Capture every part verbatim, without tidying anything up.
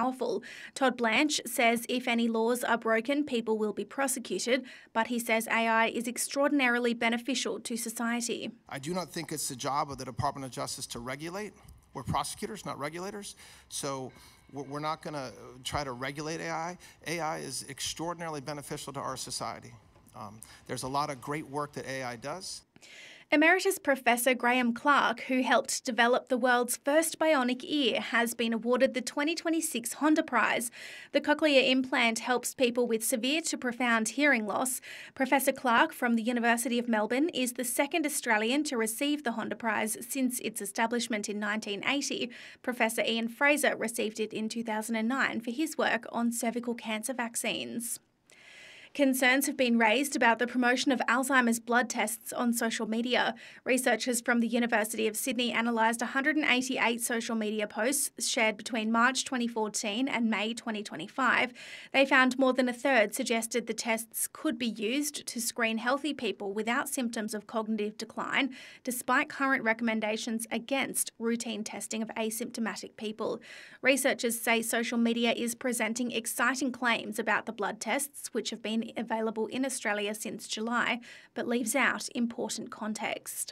powerful. Todd Blanche says if any laws are broken, people will be prosecuted, but he says A I is extraordinarily beneficial to society. I do not think it's the job of the Department of Justice to regulate. We're prosecutors, not regulators. So we're not going to try to regulate A I. A I is extraordinarily beneficial to our society. Um, there's a lot of great work that A I does. Emeritus Professor Graham Clark, who helped develop the world's first bionic ear, has been awarded the twenty twenty-six Honda Prize. The cochlear implant helps people with severe to profound hearing loss. Professor Clark from the University of Melbourne is the second Australian to receive the Honda Prize since its establishment in nineteen eighty. Professor Ian Fraser received it in two thousand nine for his work on cervical cancer vaccines. Concerns have been raised about the promotion of Alzheimer's blood tests on social media. Researchers from the University of Sydney analysed one hundred eighty-eight social media posts shared between March twenty fourteen and May twenty twenty-five. They found more than a third suggested the tests could be used to screen healthy people without symptoms of cognitive decline, despite current recommendations against routine testing of asymptomatic people. Researchers say social media is presenting exciting claims about the blood tests, which have been available in Australia since July, but leaves out important context.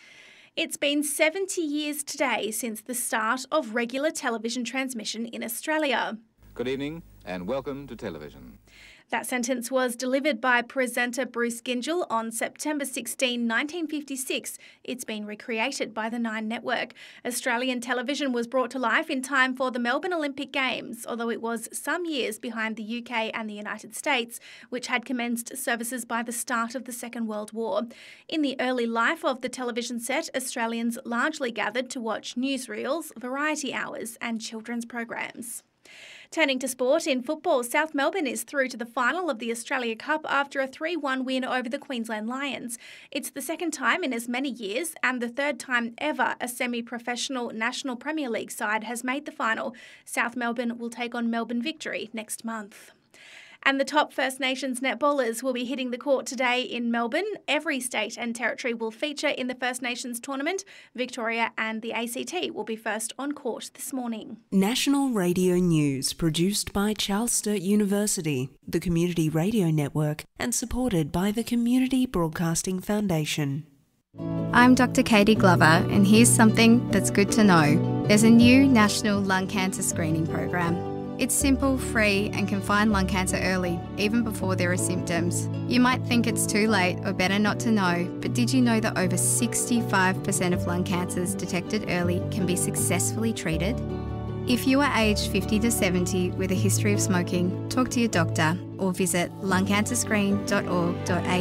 It's been seventy years today since the start of regular television transmission in Australia. Good evening and welcome to television. That sentence was delivered by presenter Bruce Gyngell on September sixteenth, nineteen fifty-six. It's been recreated by the Nine Network. Australian television was brought to life in time for the Melbourne Olympic Games, although it was some years behind the U K and the United States, which had commenced services by the start of the Second World War. In the early life of the television set, Australians largely gathered to watch newsreels, variety hours and children's programs. Turning to sport, in football, South Melbourne is through to the final of the Australia Cup after a three one win over the Queensland Lions. It's the second time in as many years and the third time ever a semi-professional National Premier League side has made the final. South Melbourne will take on Melbourne Victory next month. And the top First Nations netballers will be hitting the court today in Melbourne. Every state and territory will feature in the First Nations tournament. Victoria and the A C T will be first on court this morning. National Radio News, produced by Charles Sturt University, the Community Radio Network, and supported by the Community Broadcasting Foundation. I'm Doctor Katie Glover, and here's something that's good to know. There's a new national lung cancer screening program. It's simple, free, and can find lung cancer early, even before there are symptoms. You might think it's too late or better not to know, but did you know that over sixty-five percent of lung cancers detected early can be successfully treated? If you are aged fifty to seventy with a history of smoking, talk to your doctor or visit lung cancer screen dot org dot a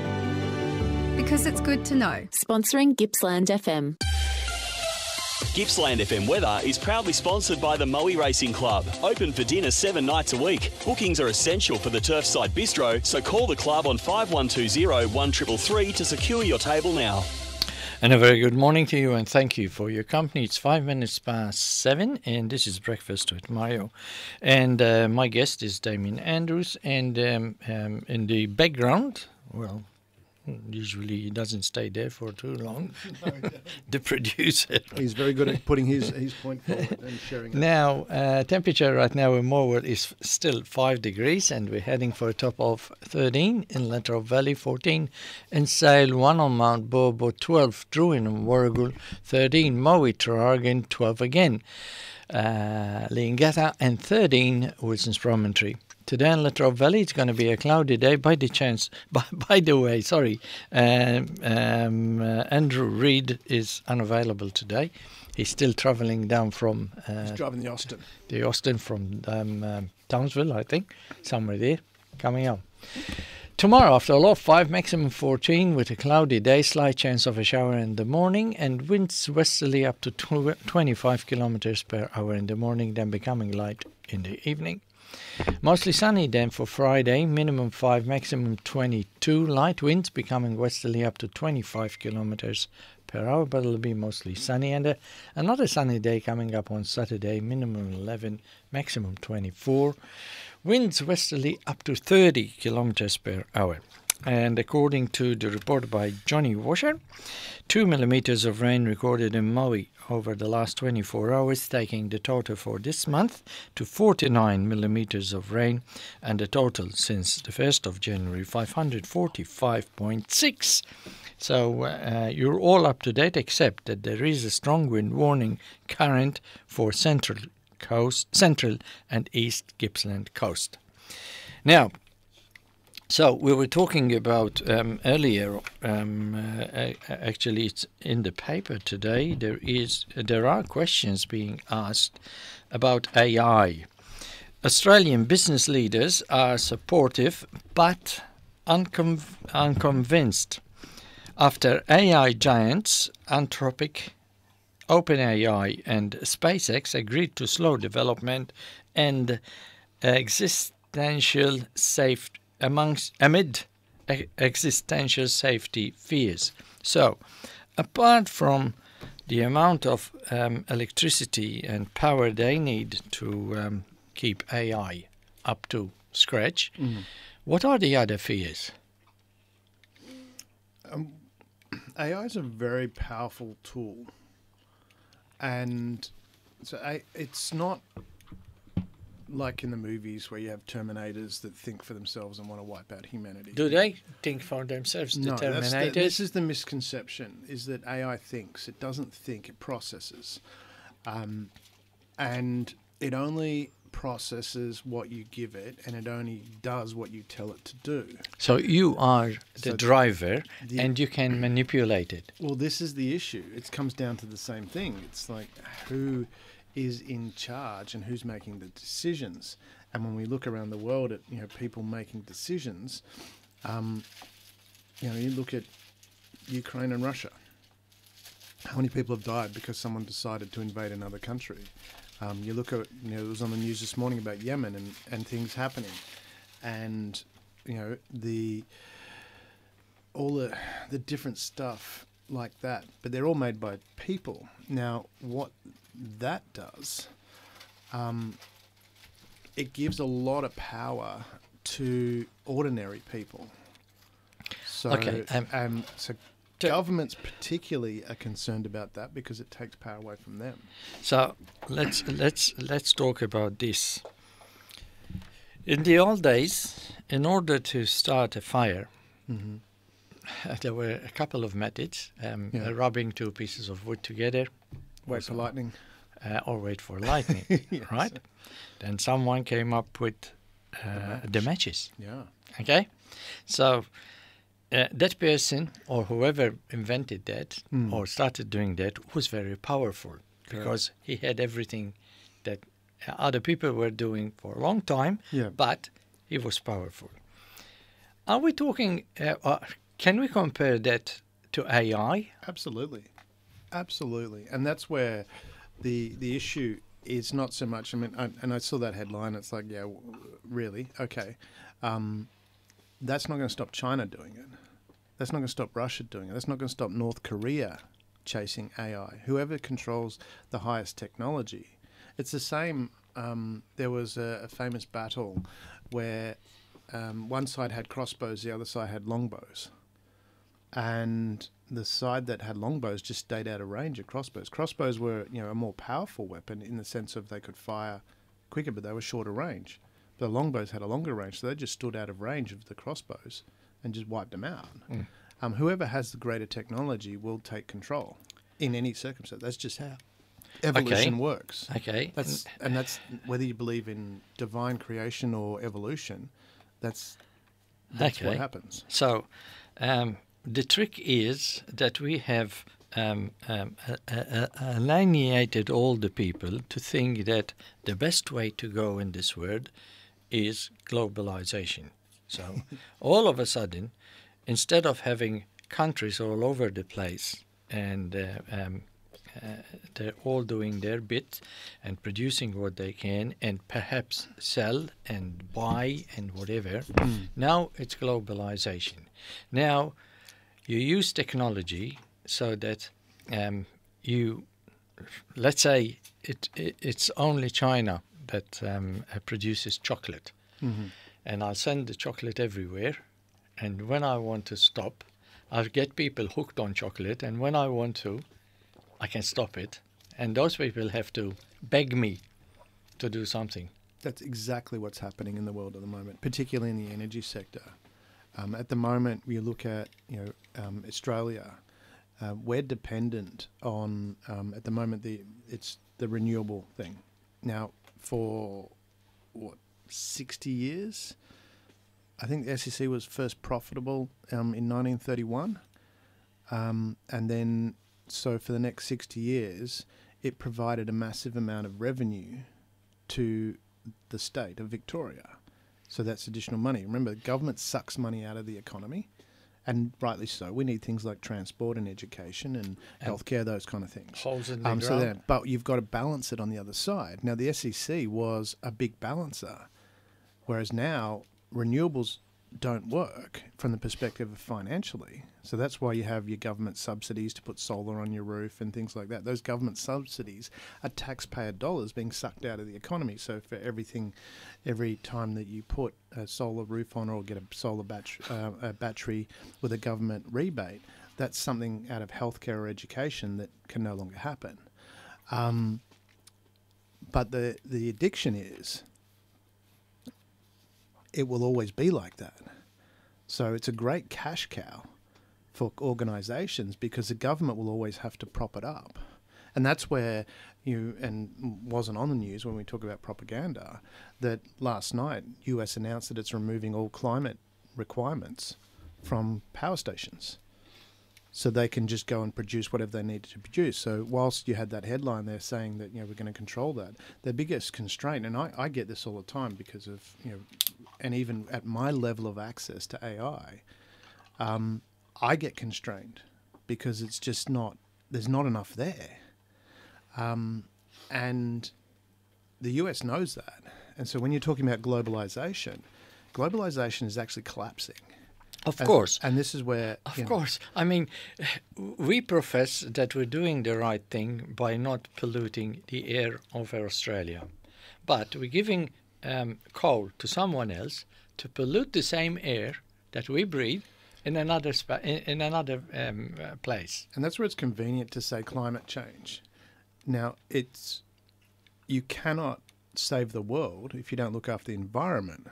u. Because it's good to know. Sponsoring Gippsland F M. Gippsland F M Weather is proudly sponsored by the Moe Racing Club. Open for dinner seven nights a week. Bookings are essential for the Turfside Bistro, so call the club on five one two zero, one three three three to secure your table now. And a very good morning to you, and thank you for your company. It's five minutes past seven, and this is Breakfast with Mario. And uh, my guest is Damien Andrews, and um, um, in the background, well, usually he doesn't stay there for too long. No, the producer. He's very good at putting his, his point forward and sharing it. Now, uh, temperature right now in Morwell is still five degrees, and we're heading for a top of thirteen in Latrobe Valley, fourteen in Sale, one on Mount Bobo, twelve Druin and Warragul, thirteen Moe Traralgon, twelve again uh, Leongatha, and thirteen Wilson's Promontory. Today in Latrobe Valley, it's going to be a cloudy day. By the chance, by, by the way, sorry, um, um, uh, Andrew Reid is unavailable today. He's still travelling down from... Uh, He's driving the Austin. The Austin from um, um, Townsville, I think, somewhere there, coming up. Tomorrow, after a low of five, maximum fourteen, with a cloudy day, slight chance of a shower in the morning, and winds westerly up to twenty-five kilometers per hour in the morning, then becoming light in the evening. Mostly sunny then for Friday, minimum five, maximum twenty-two, light winds becoming westerly up to twenty-five kilometers per hour, but it'll be mostly sunny. And uh, another sunny day coming up on Saturday, minimum eleven, maximum twenty-four, winds westerly up to thirty kilometers per hour. And according to the report by Johnny Washer, two millimeters of rain recorded in Maui over the last twenty-four hours, taking the total for this month to forty-nine millimeters of rain, and the total since the first of January, five hundred forty-five point six. So uh, you're all up to date, except that there is a strong wind warning current for central coast, central and east Gippsland coast. Now, so we were talking about um, earlier. Um, uh, actually, it's in the paper today. There is there are questions being asked about A I. Australian business leaders are supportive but uncon- unconvinced after A I giants Anthropic, OpenAI, and SpaceX agreed to slow development and existential safe amongst amid existential safety fears. So, apart from the amount of um, electricity and power they need to um, keep A I up to scratch, mm. what are the other fears? Um, A I is a very powerful tool, and so I, it's not like in the movies where you have Terminators that think for themselves and want to wipe out humanity. Do they think for themselves, the no, Terminators? That's the, this is the misconception, is that A I thinks. It doesn't think, it processes. Um, and it only processes what you give it, and it only does what you tell it to do. So you are the so driver, the, and you can manipulate it. Well, this is the issue. It comes down to the same thing. It's like, who is in charge and who's making the decisions? And when we look around the world at, you know, people making decisions, um, you know, you look at Ukraine and Russia. How many people have died because someone decided to invade another country? Um, you look at, you know, it was on the news this morning about Yemen and, and things happening, and you know the all the the different stuff like that. But they're all made by people. Now, what that does, um, it gives a lot of power to ordinary people. So, okay, um, um, so governments particularly are concerned about that because it takes power away from them. So let's let's let's talk about this. In the old days, in order to start a fire, mm-hmm. there were a couple of methods: um, yeah. uh, rubbing two pieces of wood together, wait for lightning, uh, or wait for lightning, yes. Right? Then someone came up with uh, the, the matches. Yeah. Okay, so. Uh, that person or whoever invented that mm. or started doing that was very powerful. Correct. Because he had everything that other people were doing for a long time, yeah. but he was powerful. Are we talking, uh, uh, can we compare that to A I? Absolutely. Absolutely. And that's where the the issue is not so much, I mean, I, and I saw that headline, it's like, yeah, really? Okay. Um, that's not going to stop China doing it. That's not going to stop Russia doing it. That's not going to stop North Korea chasing A I. Whoever controls the highest technology. It's the same. Um, there was a, a famous battle where um, one side had crossbows, the other side had longbows. And the side that had longbows just stayed out of range of crossbows. Crossbows were, you know, a more powerful weapon in the sense of they could fire quicker, but they were shorter range. The longbows had a longer range, so they just stood out of range of the crossbows and just wiped them out. Mm. Um, whoever has the greater technology will take control in any circumstance. That's just how evolution okay. works. Okay. That's and that's whether you believe in divine creation or evolution. That's that's okay. what happens. So um, the trick is that we have um, um, uh, uh, alienated all the people to think that the best way to go in this world is globalization. So all of a sudden, instead of having countries all over the place and uh, um, uh, they're all doing their bit and producing what they can and perhaps sell and buy and whatever, mm. now it's globalization. Now you use technology so that um, you, let's say it, it it's only China that um, produces chocolate. Mm-hmm. And I'll send the chocolate everywhere, And when I want to stop, I get people hooked on chocolate. And when I want to, I can stop it. And those people have to beg me to do something. That's exactly what's happening in the world at the moment, particularly in the energy sector. Um, at the moment, you look at you know um, Australia. Uh, we're dependent on um, at the moment the it's the renewable thing. Now, for what sixty years, I think the S E C was first profitable um, in nineteen thirty-one, um, and then so for the next sixty years, it provided a massive amount of revenue to the state of Victoria. So that's additional money. Remember, the government sucks money out of the economy, and rightly so. We need things like transport and education and, and healthcare, those kind of things. Holes in the um, ground. so then, but you've got to balance it on the other side. Now, the S E C was a big balancer, whereas now renewables don't work from the perspective of financially. So that's why you have your government subsidies to put solar on your roof and things like that. Those government subsidies are taxpayer dollars being sucked out of the economy. So for everything, every time that you put a solar roof on or get a solar battery, uh, a battery with a government rebate, that's something out of healthcare or education that can no longer happen. Um, but the the addiction is, it will always be like that. So it's a great cash cow for organisations because the government will always have to prop it up. And that's where you, and wasn't on the news when we talk about propaganda, that last night U S announced that it's removing all climate requirements from power stations. So they can just go and produce whatever they need to produce. So whilst you had that headline there saying that, you know, we're going to control that, the biggest constraint, and I, I get this all the time because of, you know, and even at my level of access to A I, um, I get constrained because it's just not, there's not enough there. Um, and the U S knows that. And so when you're talking about globalization, globalization is actually collapsing. Of and, course. And this is where... Of you know, course. I mean, we profess that we're doing the right thing by not polluting the air of Australia. But we're giving um, coal to someone else to pollute the same air that we breathe in another spa- in, in another um, uh, place. And that's where it's convenient to say climate change. Now, it's you cannot save the world if you don't look after the environment.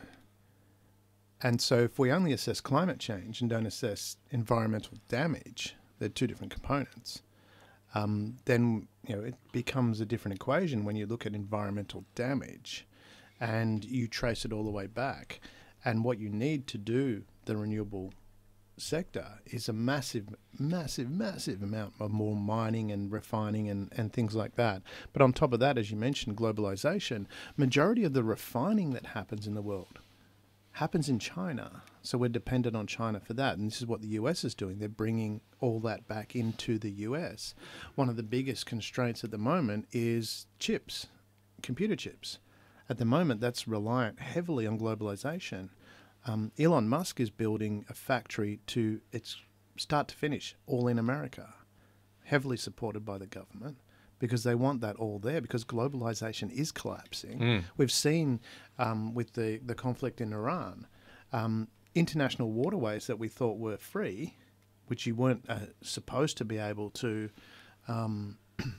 And so if we only assess climate change and don't assess environmental damage, they're two different components, um, then you know it becomes a different equation when you look at environmental damage and you trace it all the way back. And what you need to do, the renewable sector, is a massive, massive, massive amount of more mining and refining and, and things like that. But on top of that, as you mentioned, globalization, majority of the refining that happens in the world happens in China. So we're dependent on China for that. And this is what the U S is doing. They're bringing all that back into the U S. One of the biggest constraints at the moment is chips, computer chips. At the moment, that's reliant heavily on globalization. Um, Elon Musk is building a factory to its start to finish, all in America, heavily supported by the government, because they want that all there, because globalization is collapsing. Mm. We've seen um, with the, the conflict in Iran, um, international waterways that we thought were free, which you weren't uh, supposed to be able to um,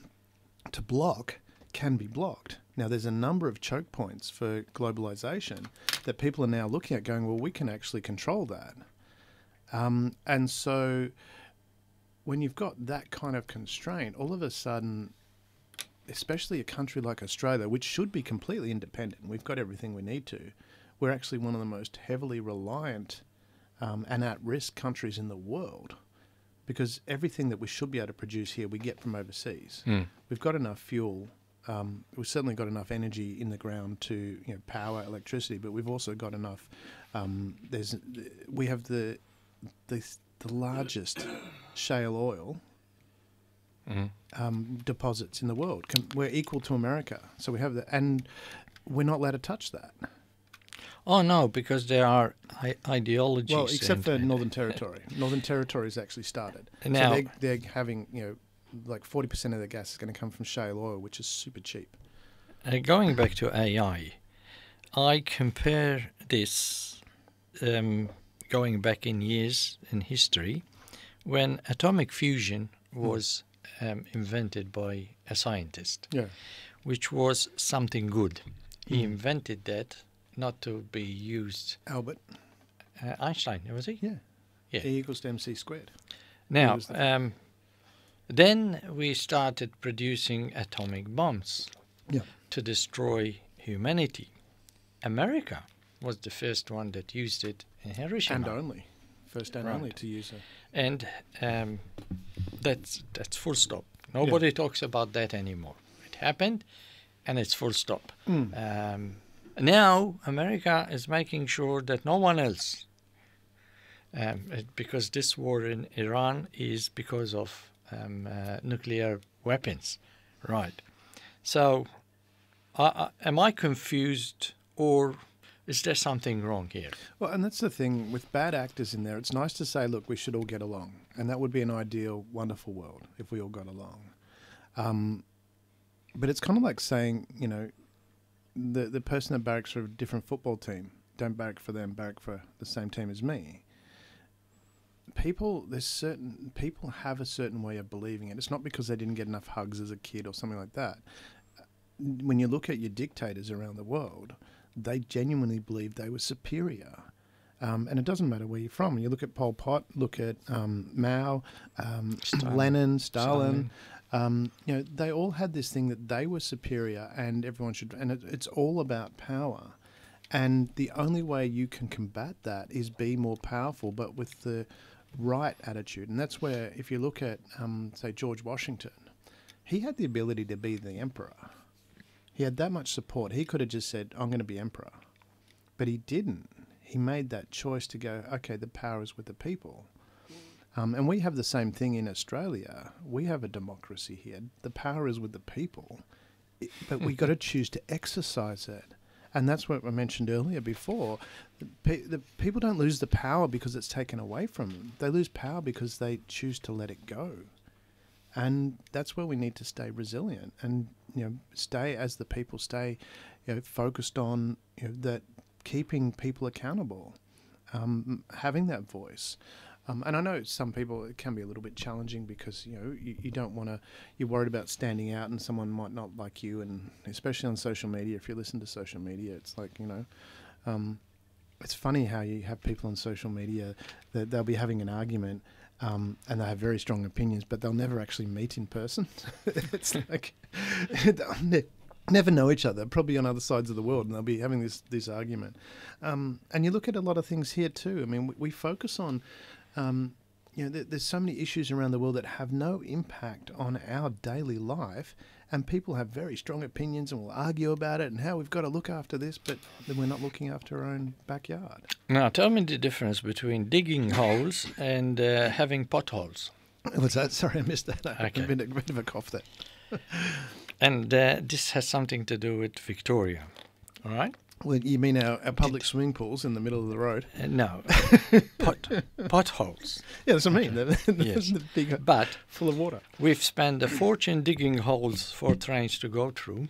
to block, can be blocked. Now, there's a number of choke points for globalization that people are now looking at going, well, we can actually control that. Um, and so when you've got that kind of constraint, all of a sudden, especially a country like Australia, which should be completely independent, we've got everything we need to, we're actually one of the most heavily reliant um, and at-risk countries in the world, because everything that we should be able to produce here, we get from overseas. Mm. We've got enough fuel. Um, we've certainly got enough energy in the ground to, you know, power electricity, but we've also got enough. Um, there's we have the the, the largest shale oil mm-hmm. um, deposits in the world. We're equal to America, so we have that, and we're not allowed to touch that. Oh no, because there are I- ideologies. Well, except for Northern Territory. Northern Territory has actually started. Now, so they're, they're having, you know, like forty percent of their gas is going to come from shale oil, which is super cheap. Uh, going back to A I, I compare this um, going back in years in history, when atomic fusion was um, invented by a scientist, Yeah. which was something good. He invented that not to be used. Albert. Uh, Einstein, was he? Yeah. Yeah. E equals to mc squared. Now, was the- um, then we started producing atomic bombs Yeah. to destroy humanity. America was the first one that used it in Hiroshima. And only. First and Right. only to use it. And um, that's that's full stop. Nobody talks about that anymore. It happened, and it's full stop. Um, now America is making sure that no one else, um, it- because this war in Iran is because of um, uh, nuclear weapons, right? So, uh, uh, am I confused, or is there something wrong here? Well, and that's the thing with bad actors in there. It's nice to say, look, we should all get along, and that would be an ideal, wonderful world if we all got along. Um, but it's kind of like saying, you know, the the person that barracks for a different football team, don't barrack for them, barrack for the same team as me. People, there's certain people have a certain way of believing it. It's not because they didn't get enough hugs as a kid or something like that. When you look at your dictators around the world, they genuinely believed they were superior. Um, and it doesn't matter where you're from. When you look at Pol Pot, look at um, Mao, um, Stalin. Lenin, Stalin, Stalin. Um, you know, they all had this thing that they were superior and everyone should, and it, it's all about power. And the only way you can combat that is be more powerful, but with the right attitude. And that's where, if you look at, um, say, George Washington, he had the ability to be the emperor. He had that much support. He could have just said, I'm going to be emperor. But he didn't. He made that choice to go, okay, the power is with the people. Um, and we have the same thing in Australia. We have a democracy here. The power is with the people. It, but we got to choose to exercise it. And that's what I mentioned earlier before. The, pe- the people don't lose the power because it's taken away from them. They lose power because they choose to let it go. And that's where we need to stay resilient and, you know, stay as the people, stay, you know, focused on, you know, that keeping people accountable, um, having that voice. Um, and I know some people, it can be a little bit challenging because, you know, you, you don't want to, you're worried about standing out and someone might not like you. And especially on social media, if you listen to social media, it's like, you know, um, it's funny how you have people on social media that they'll be having an argument um, and they have very strong opinions, but they'll never actually meet in person. It's like, they'll ne- never know each other, probably on other sides of the world, and they'll be having this, this argument. Um, and you look at a lot of things here too. I mean, we, we focus on, Um, you know, there, there's so many issues around the world that have no impact on our daily life, and people have very strong opinions and will argue about it and how we've got to look after this, but then we're not looking after our own backyard. Now, tell me the difference between digging holes and uh, having potholes. What's that? Sorry, I missed that. I had Okay. a bit, a bit of a cough there. And uh, this has something to do with Victoria, all right? Well, you mean our, our public swimming pools in the middle of the road? Uh, no, pot, potholes. Yeah, that's what I mean. They're, they're Yes. the big, But full of water. we've spent a fortune digging holes for trains to go through,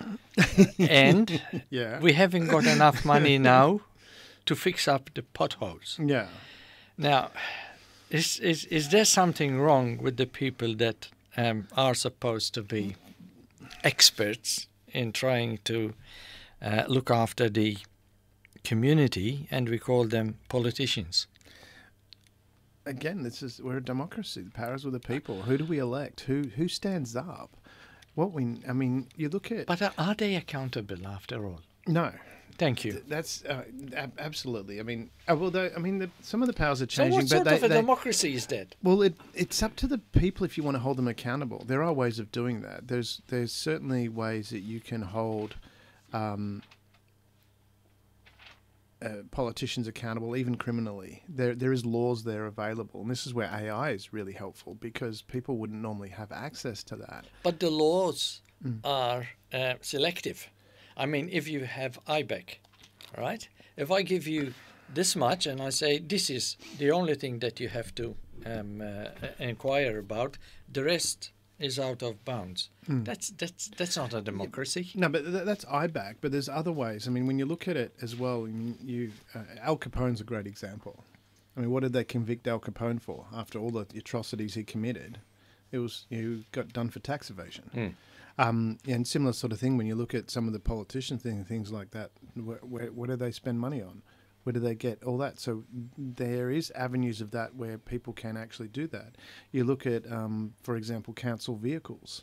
and Yeah. we haven't got enough money now to fix up the potholes. Yeah. Now, is is is there something wrong with the people that um, are supposed to be experts in trying to uh, look after the community, and we call them politicians? Again, this is we're a democracy. The powers with the people. Who do we elect? Who who stands up? What we? I mean, you look at. But are, are they accountable after all? No. Thank you. Th- That's uh, ab- absolutely. I mean, uh, well, though, I mean, the, some of the powers are So changing, what but sort they, of a they- democracy is that? well, it, it's up to the people if you want to hold them accountable. There are ways of doing that. There's there's certainly ways that you can hold um, uh, politicians accountable, even criminally. There there is laws there available, and this is where A I is really helpful because people wouldn't normally have access to that. But the laws Mm. are uh, selective. I mean, if you have I B E C, right? If I give you this much and I say this is the only thing that you have to um, uh, inquire about, the rest is out of bounds. Mm. That's that's that's not a democracy. No, but th- that's I BAC. But there's other ways. I mean, when you look at it as well, I mean, you uh, Al Capone's a great example. I mean, what did they convict Al Capone for after all the atrocities he committed? It was he got done for tax evasion. Mm. Um, and similar sort of thing when you look at some of the politicians thing, things like that. Where, where, where do they spend money on? Where do they get all that? So there is avenues of that where people can actually do that. You look at, um, for example, council vehicles.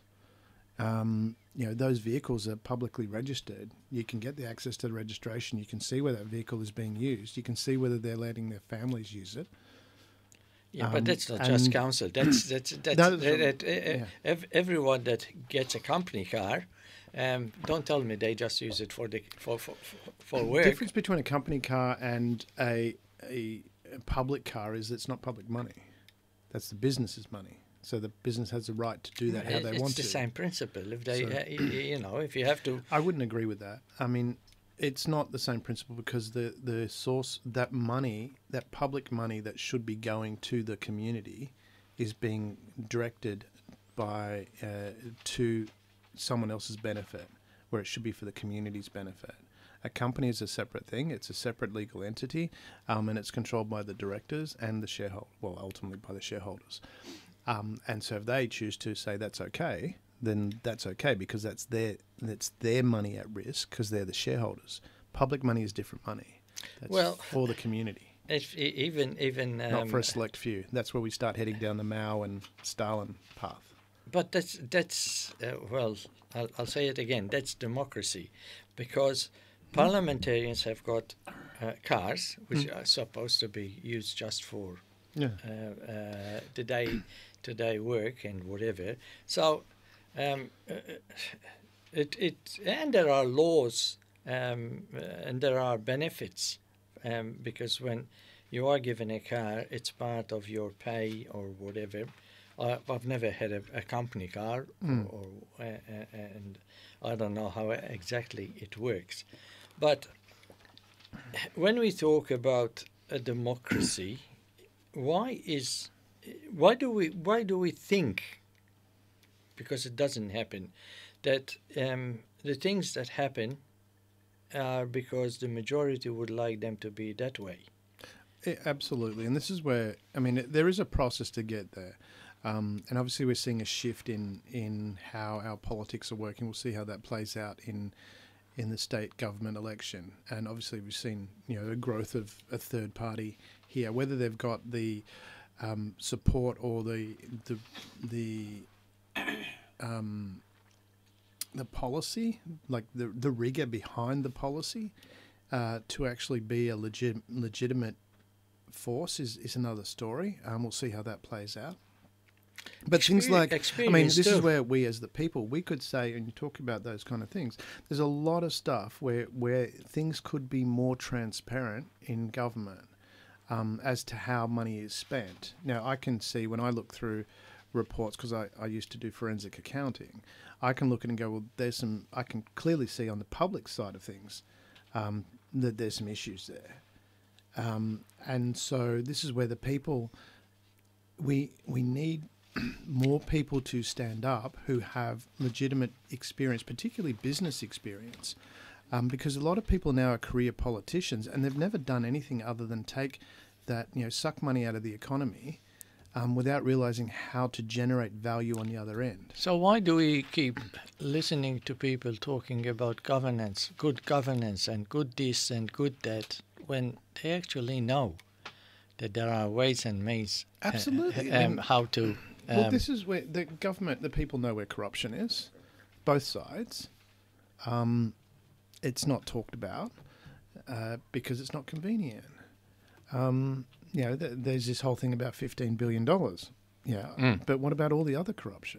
Um, you know, those vehicles are publicly registered. You can get the access to the registration. You can see where that vehicle is being used. You can see whether they're letting their families use it. Yeah, Um, but that's not just and- council. That's that's that's No, that, that, uh, yeah. ev- everyone that gets a company car. Um, don't tell me they just use it for the for for, for The work. difference between a company car and a, a a public car is it's not public money. That's the business's money. So the business has the right to do that how It- they it's want the to. same principle. If they, So- uh, y- y- you know, if you have to, I wouldn't agree with that. I mean, it's not the same principle because the, the source, that money, that public money that should be going to the community is being directed by uh, to someone else's benefit, where it should be for the community's benefit. A company is a separate thing. It's a separate legal entity, um, and it's controlled by the directors and the shareholder, well, ultimately by the shareholders. Um, and so if they choose to say that's okay, then that's okay because that's their that's their money at risk because they're the shareholders. Public money is different money. That's Well, for the community, if, e- even even um, not for a select few. That's where we start heading down the Mao and Stalin path. But that's that's uh, well, I'll, I'll say it again. That's democracy, because parliamentarians have got uh, cars which are supposed to be used just for Yeah. uh, uh, today today work and whatever. So um, uh, it it and there are laws um, uh, and there are benefits um, because when you are given a car, it's part of your pay or whatever. Uh, I've never had a, a company car, Mm. or, or uh, uh, and I don't know how exactly it works. But when we talk about a democracy, why is why do we why do we think? Because it doesn't happen, that um, the things that happen are because the majority would like them to be that way. Yeah, absolutely, and this is where I mean there is a process to get there, um, and obviously we're seeing a shift in in how our politics are working. We'll see how that plays out in in the state government election, and obviously we've seen you know a growth of a third party here, whether they've got the um, support or the the the um, the policy, like the the rigor behind the policy, uh, to actually be a legit legitimate force is, is another story. Um, we'll see how that plays out. But things like, I mean, this is where we as the people, we could say, and you talk about those kind of things, there's a lot of stuff where, where things could be more transparent in government um, as to how money is spent. Now, I can see when I look through reports, because I, I used to do forensic accounting, I can look at it and go, well, there's some, I can clearly see on the public side of things um, that there's some issues there. Um, and so this is where the people, we we need more people to stand up who have legitimate experience, particularly business experience, um, because a lot of people now are career politicians and they've never done anything other than take that, you know, suck money out of the economy um, without realizing how to generate value on the other end. So why do we keep listening to people talking about governance, good governance and good this and good that, when they actually know that there are ways and means uh, Absolutely. um, I mean, how to... Um, well, this is where the government, the people know where corruption is, both sides. Um, it's not talked about uh, because it's not convenient. Um, you know, th- there's this whole thing about fifteen billion dollars. Yeah, Mm. but what about all the other corruption?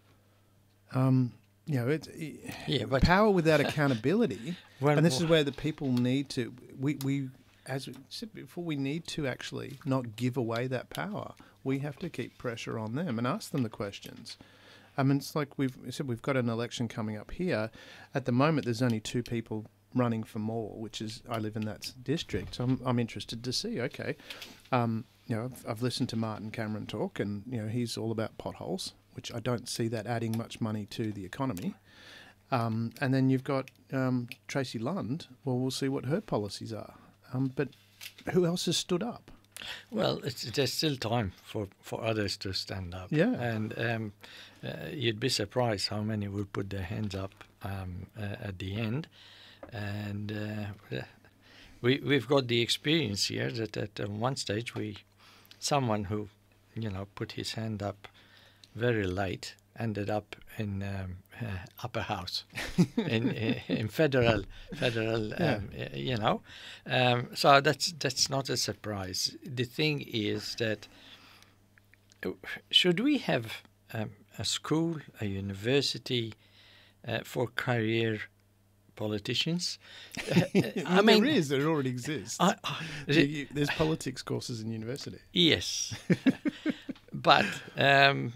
Um, you know, it's it, Yeah, but- power without accountability, When- and this is where the people need to. We, we, as we said before, we need to actually not give away that power. We have to keep pressure on them and ask them the questions. I mean, it's like we've said, we've got an election coming up here. At the moment, there's only two people running for more, which is, I live in that district. So I'm, I'm interested to see, okay, um, you know, I've, I've listened to Martin Cameron talk, and, you know, he's all about potholes, which I don't see that adding much money to the economy. Um, and then you've got um, Tracy Lund. Well, we'll see what her policies are. Um, but who else has stood up? Well, it's, there's still time for, for others to stand up. Yeah. And um, uh, you'd be surprised how many will put their hands up um, uh, at the end. And uh, we, we've got the experience here that at one stage we, someone who, you know, put his hand up very late ended up in um, uh, upper house, in, in in federal federal, Yeah. um, uh, you know. Um, so that's that's not a surprise. The thing is that uh, should we have um, a school, a university uh, for career politicians? Uh, I I mean, there is. There already exists. I, I, You- you- there's politics courses in university. Yes, but um,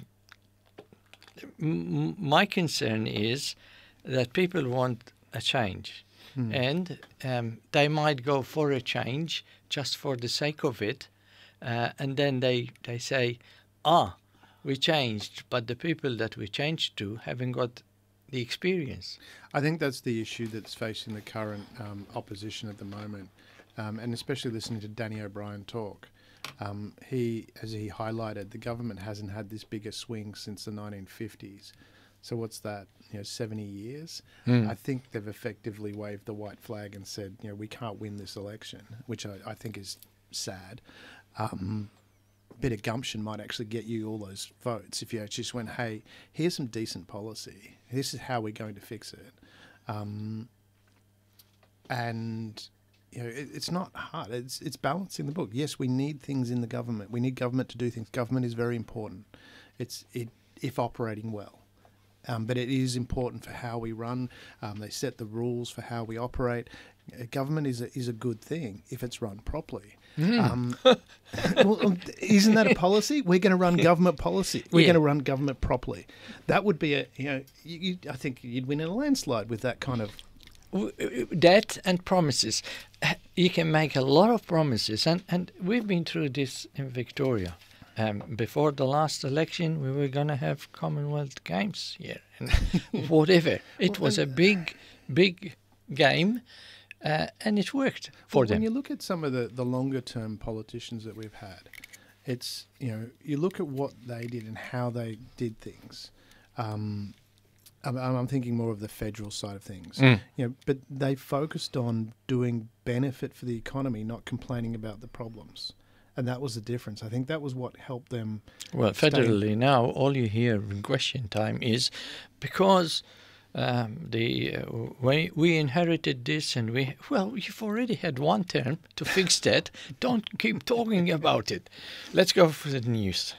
m- my concern is that people want a change, Hmm. and um, they might go for a change just for the sake of it, uh, and then they they say, "Ah, we changed," but the people that we changed to haven't got the experience. I think that's the issue that's facing the current um, opposition at the moment, um, and especially listening to Danny O'Brien talk. Um, he, as he highlighted, the government hasn't had this bigger swing since the nineteen fifties. So what's that? You know, seventy years. Mm. I think they've effectively waved the white flag and said, you know, we can't win this election, which I, I think is sad. Um, a bit of gumption might actually get you all those votes if you actually just went, hey, here's some decent policy. This is how we're going to fix it. Um, and you know, it, it's not hard. It's it's balancing the book. Yes, we need things in the government. We need government to do things. Government is very important. It's it if operating well. Um, but it is important for how we run. Um, they set the rules for how we operate. Uh, government is a, is a good thing if it's run properly. Mm. Um, well, um, isn't that a policy? We're going to run government policy. We're Yeah. going to run government properly. That would be a you know. You, you, I think you'd win in a landslide with that kind of. W- That and promises. You can make a lot of promises, and, and we've been through this in Victoria. Um, before the last election, we were going to have Commonwealth Games here, and whatever. It was a big, big game, uh, and it worked for Well, them. When you look at some of the, the longer term politicians that we've had, it's, you know, you look at what they did and how they did things. Um, I'm, I'm thinking more of the federal side of things. Mm. You know, but they focused on doing benefit for the economy, not complaining about the problems. And that was the difference. I think that was what helped them. Well, stay- federally now, all you hear in question time is because um, the uh, we, we inherited this and we, well, you've already had one term to fix that. Don't keep talking about it. Let's go for the news.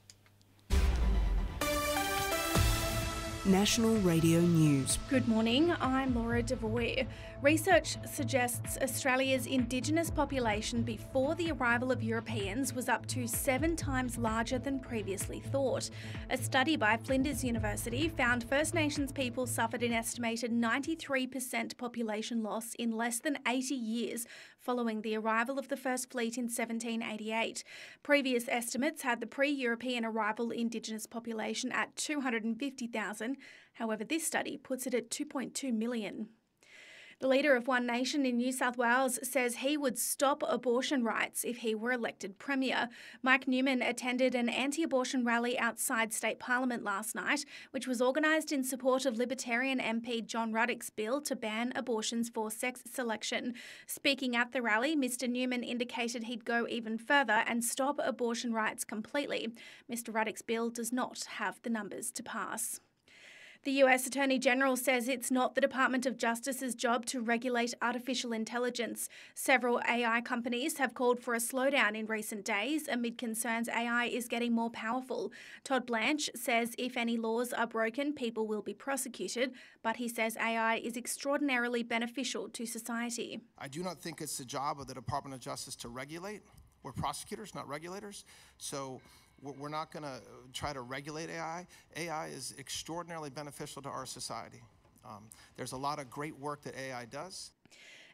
National Radio News. Good morning, I'm Laura Devoy. Research suggests Australia's Indigenous population before the arrival of Europeans was up to seven times larger than previously thought. A study by Flinders University found First Nations people suffered an estimated ninety-three percent population loss in less than eighty years following the arrival of the First Fleet in seventeen eighty-eight. Previous estimates had the pre-European arrival Indigenous population at two hundred fifty thousand. However, this study puts it at two point two million. The leader of One Nation in New South Wales says he would stop abortion rights if he were elected Premier. Mike Newman attended an anti-abortion rally outside State Parliament last night, which was organised in support of Libertarian M P John Ruddock's bill to ban abortions for sex selection. Speaking at the rally, Mister Newman indicated he'd go even further and stop abortion rights completely. Mister Ruddock's bill does not have the numbers to pass. The U S Attorney General says it's not the Department of Justice's job to regulate artificial intelligence. Several A I companies have called for a slowdown in recent days amid concerns A I is getting more powerful. Todd Blanche says if any laws are broken, people will be prosecuted, but he says A I is extraordinarily beneficial to society. I do not think it's the job of the Department of Justice to regulate. We're prosecutors, not regulators. So we're not going to try to regulate A I. A I is extraordinarily beneficial to our society. Um, there's a lot of great work that A I does.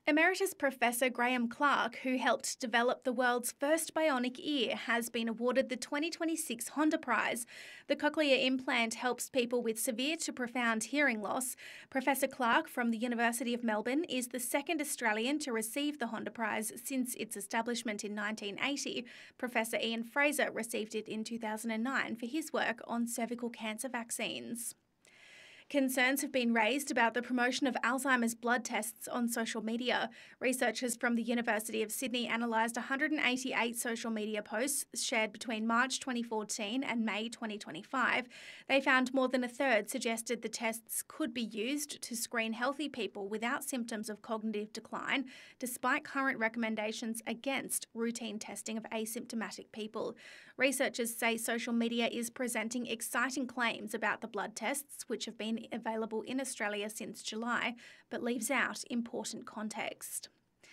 Emeritus Professor Graham Clark, who helped develop the world's first bionic ear, has been awarded the twenty twenty-six Honda Prize. The cochlear implant helps people with severe to profound hearing loss. Professor Clark from the University of Melbourne is the second Australian to receive the Honda Prize since its establishment in nineteen eighty. Professor Ian Fraser received it in two thousand nine for his work on cervical cancer vaccines. Concerns have been raised about the promotion of Alzheimer's blood tests on social media. Researchers from the University of Sydney analysed one hundred eighty-eight social media posts shared between March twenty fourteen and May twenty twenty-five. They found more than a third suggested the tests could be used to screen healthy people without symptoms of cognitive decline, despite current recommendations against routine testing of asymptomatic people. Researchers say social media is presenting exciting claims about the blood tests, which have been available in Australia since July, but leaves out important context.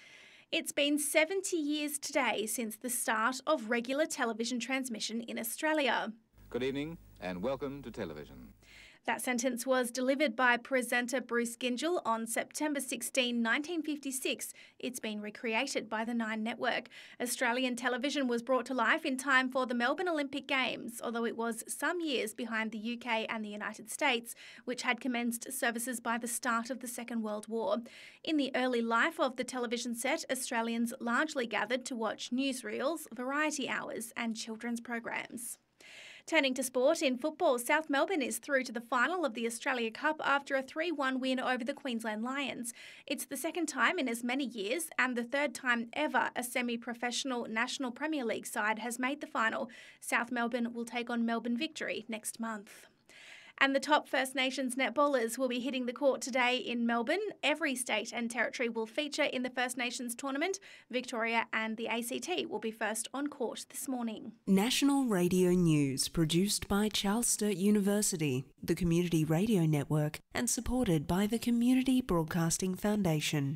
It's been seventy years today since the start of regular television transmission in Australia. Good evening and welcome to television. That sentence was delivered by presenter Bruce Gyngell on September sixteenth, nineteen fifty-six. It's been recreated by the Nine Network. Australian television was brought to life in time for the Melbourne Olympic Games, although it was some years behind the U K and the United States, which had commenced services by the start of the Second World War. In the early life of the television set, Australians largely gathered to watch newsreels, variety hours and children's programs. Turning to sport, in football, South Melbourne is through to the final of the Australia Cup after a three one win over the Queensland Lions. It's the second time in as many years and the third time ever a semi-professional National Premier League side has made the final. South Melbourne will take on Melbourne Victory next month. And the top First Nations netballers will be hitting the court today in Melbourne. Every state and territory will feature in the First Nations tournament. Victoria and the A C T will be first on court this morning. National Radio News produced by Charles Sturt University, the Community Radio Network, and supported by the Community Broadcasting Foundation.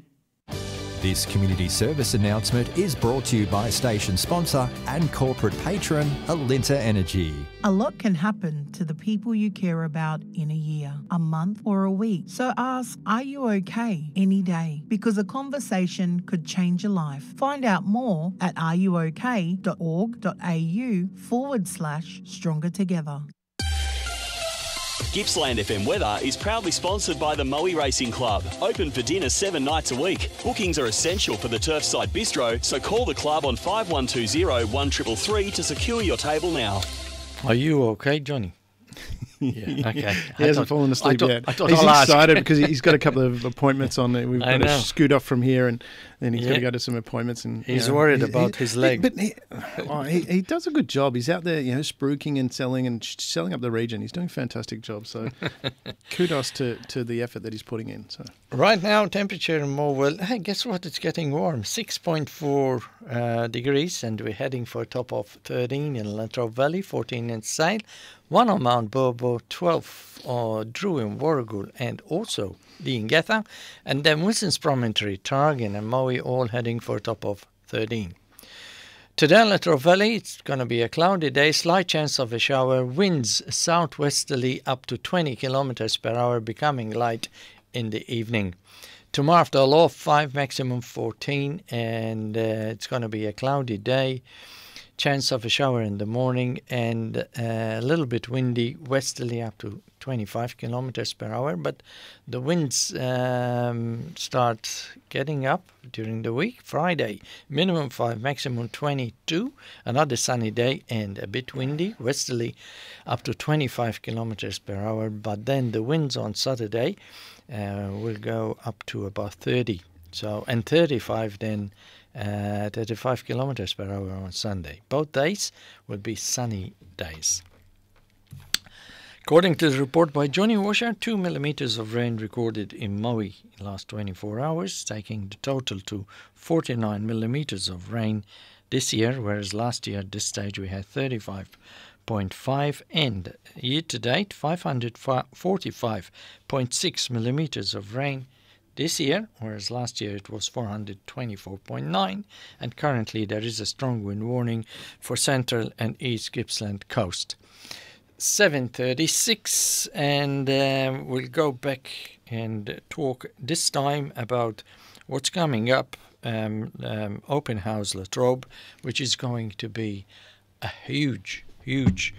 This community service announcement is brought to you by station sponsor and corporate patron Alinta Energy. A lot can happen to the people you care about in a year, a month or a week. So ask, are you okay any day? Because a conversation could change your life. Find out more at ruok.org.au forward slash stronger together. Gippsland F M Weather is proudly sponsored by the Moe Racing Club. Open for dinner seven nights a week. Bookings are essential for the Turfside Bistro, so call the club on five one two zero, one three three three to secure your table now. Are you okay, Johnny? Yeah, okay. He hasn't fallen asleep I thought, yet. I thought He's I'll excited ask. because he's got a couple of appointments on there. We've I got know. to scoot off from here, and then he's Yeah. got to go to some appointments. And He's you know, worried he- about he- his leg. But he, oh, he, he does a good job. He's out there, you know, spruiking and selling and sh- selling up the region. He's doing a fantastic job. So kudos to, to the effort that he's putting in. So Right now, temperature in Morwell, hey, guess what? It's getting warm. six point four uh, degrees, and we're heading for a top of thirteen in Latrobe Valley, fourteen in Sale, one on Mount Bobo, twelve on Drew in Warragul, and also Leongatha, and then Wilson's Promontory, Targin and Moe all heading for a top of thirteen. Today in Latrobe Valley, it's going to be a cloudy day, slight chance of a shower, winds southwesterly up to twenty kilometers per hour, becoming light in the evening. Tomorrow after a low of five, maximum fourteen, and uh, it's going to be a cloudy day. Chance of a shower in the morning and uh, a little bit windy, westerly up to twenty-five kilometers per hour. But the winds um, start getting up during the week. Friday, minimum five, maximum twenty-two. Another sunny day and a bit windy, westerly up to twenty-five kilometers per hour. But then the winds on Saturday uh, will go up to about thirty. So and thirty-five then. Uh, thirty-five kilometers per hour on Sunday. Both days will be sunny days. According to the report by Johnny Washer, two millimeters of rain recorded in Moe in the last twenty-four hours, taking the total to forty-nine millimeters of rain this year, whereas last year at this stage we had thirty-five point five, and year to date five hundred forty-five point six millimeters of rain this year, whereas last year it was four hundred twenty-four point nine, and currently there is a strong wind warning for central and east Gippsland coast. seven thirty-six, and um, we'll go back and talk this time about what's coming up, um, um, Open House Latrobe, which is going to be a huge, huge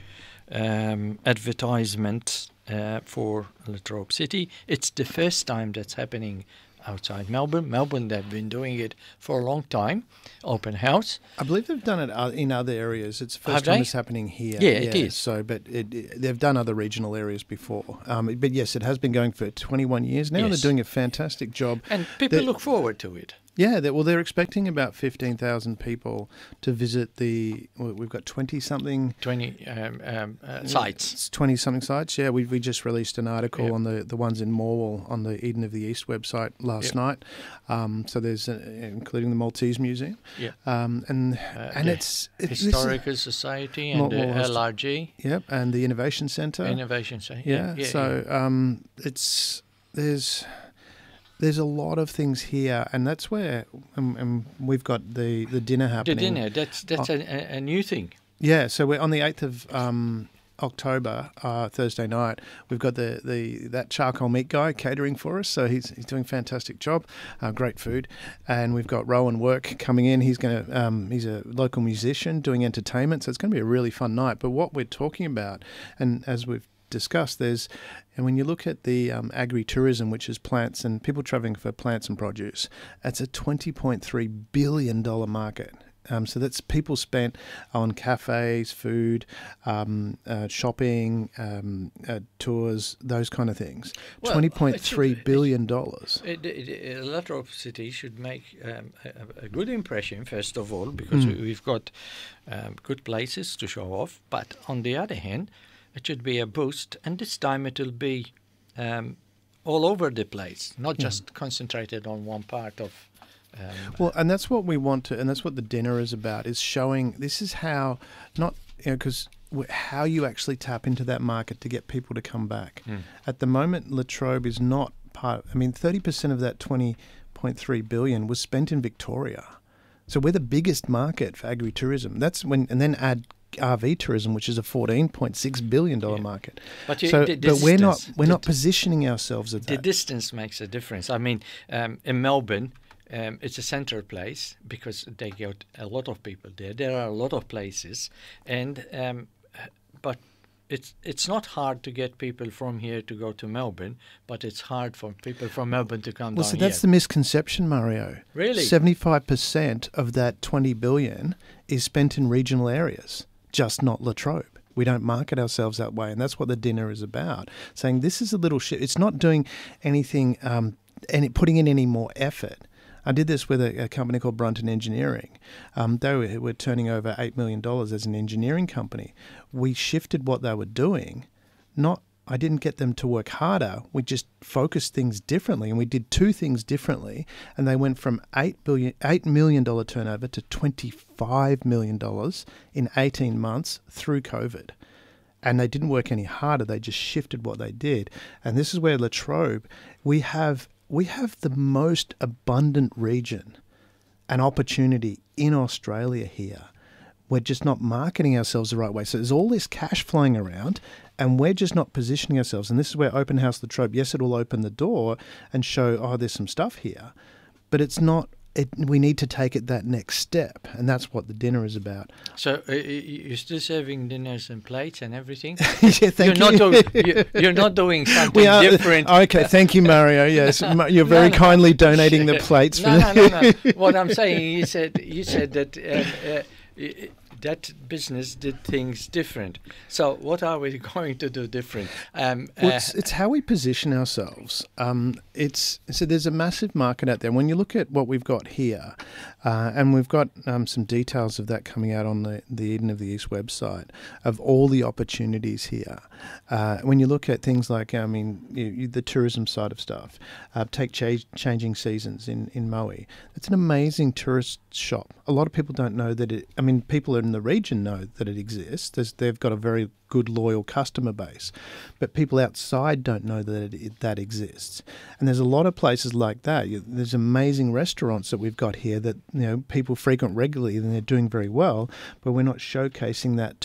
um, advertisement uh, for Latrobe City. It's the first time that's happening outside Melbourne. Melbourne, they've been doing it for a long time, open house. I believe they've done it in other areas. It's the first Have time they? it's happening here. Yeah, it is. So, but it, it, they've done other regional areas before. Um, but yes, it has been going for twenty-one years now. Yes. They're doing a fantastic job. And people They're- look forward to it. Yeah, they, well, they're expecting about fifteen thousand people to visit the. Well, we've got twenty something. twenty um, um, uh, sites. Twenty something sites. Yeah, we we just released an article Yep. on the the ones in Morwell on the Eden of the East website last Yep. night. Um, so there's uh, including the Maltese Museum. Yeah. Um, and Uh, and the it's it, this is- Historical Society and More- the more histo- L R G. Yep, and the Innovation Centre. Innovation Centre. Yeah. Yeah, yeah, so Um, it's there's there's a lot of things here, and that's where um, um, we've got the, the dinner The happening. dinner, that's that's Oh. a, a, a new thing. Yeah, so we're on the eighth of um, October, uh, Thursday night. We've got the, the that charcoal meat guy catering for us, so he's he's doing a fantastic job, uh, great food, and we've got Rowan Work coming in. He's going to um, he's a local musician doing entertainment, so it's going to be a really fun night. But what we're talking about, and as we've discussed, there's and when you look at the um, agri-tourism, which is plants and people travelling for plants and produce, it's a twenty point three billion dollars market. Um, so that's people spent on cafes, food, um, uh, shopping, um, uh, tours, those kind of things. Well, Twenty point it should- three it billion dollars. It, it, it, Latrobe City should make um, a, a good impression, first of all, because Mm. we, we've got um, good places to show off. But on the other hand, it should be a boost, and this time it will be um, all over the place, not Yeah. just concentrated on one part of. Um, Well, and that's what we want to, and that's what the dinner is about, is showing this is how, not, you know, because how you actually tap into that market to get people to come back. Mm. At the moment, Latrobe is not part, I mean, thirty percent of that twenty point three billion was spent in Victoria. So we're the biggest market for agri-tourism. That's when, and then add R V tourism, which is a fourteen point six billion dollars market. But you- so, the but we're not, distance- we're the- not positioning ourselves at The that. distance makes a difference. I mean, um, in Melbourne, um, it's a central place because they get a lot of people there. There are a lot of places, and um, but it's it's not hard to get people from here to go to Melbourne, but it's hard for people from Melbourne to come Well, down so that's here. the misconception, Mario. Really? seventy-five percent of that twenty billion is spent in regional areas, just not Latrobe. We don't market ourselves that way, and that's what the dinner is about. Saying this is a little shit. It's not doing anything, um, any putting in any more effort. I did this with a, a company called Brunton Engineering. Um, they were, were turning over eight million dollars as an engineering company. We shifted what they were doing. Not, I didn't get them to work harder. We just focused things differently, and we did two things differently. And they went from eight billion, eight million dollars turnover to twenty-five million dollars in eighteen months through COVID. And they didn't work any harder. They just shifted what they did. And this is where Latrobe, we have we have the most abundant region and opportunity in Australia here. We're just not marketing ourselves the right way. So there's all this cash flowing around, and we're just not positioning ourselves. And this is where Open House Latrobe, yes, it will open the door and show, oh, there's some stuff here, but it's not. It, we need to take it that next step, and that's what the dinner is about. So uh, y- you're still serving dinners and plates and everything. Yeah, thank you're you. Not do- you- you're not doing something We are, different. Okay, thank you, Mario. Yes, Ma- you're very No, no. kindly donating the plates. No, for no, no, no. What I'm saying, you said you said that um, uh, i- that business did things different. So what are we going to do different? Um, Well, uh, it's, it's how we position ourselves. Um, it's so there's a massive market out there. When you look at what we've got here, uh, and we've got um, some details of that coming out on the, the Eden of the East website of all the opportunities here. Uh, when you look at things like, I mean, you, you, the tourism side of stuff, uh, take cha- changing seasons in in Maui. It's an amazing tourist shop. A lot of people don't know that it. I mean, people in the region know that it exists. There's, they've got a very good loyal customer base, but people outside don't know that it, that exists. And there's a lot of places like that. You, there's amazing restaurants that we've got here that you know people frequent regularly and they're doing very well, but we're not showcasing that to